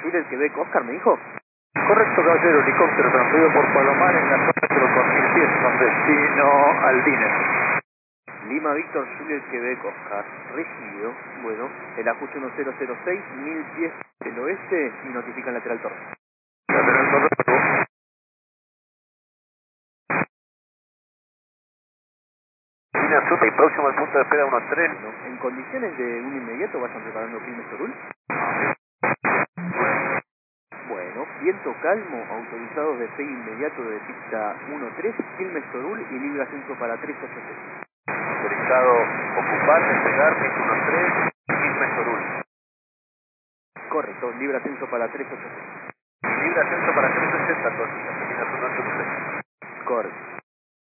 Juliet Quebec Oscar, ¿me dijo? Correcto, caballero, helicóptero transferido por Palomar en la zona de los 2010 con destino Aldines. Lima Víctor Juliet Quebec Oscar, recibido. Bueno, el ajuste 1006, 1000 pies del oeste y notifican lateral torre. Lateral correcto. Línea Zuta y próximo al punto de espera 13. Bueno, en condiciones de un inmediato vayan preparando Quilmes Torul. Bueno, viento calmo, autorizados de despegue inmediato de pista 13, Quilmes Torul y libre ascenso para 386. Autorizado ocupar, despegar, pista 13, Quilmes Torul. Correcto, libre ascenso para 386. Libre ascenso para 380, Línea Zuta 13. Correcto.